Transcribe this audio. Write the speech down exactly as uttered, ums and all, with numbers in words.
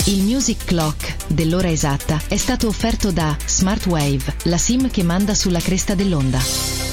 Il Music Clock, dell'ora esatta, è stato offerto da Smartwave, la SIM che manda sulla cresta dell'onda.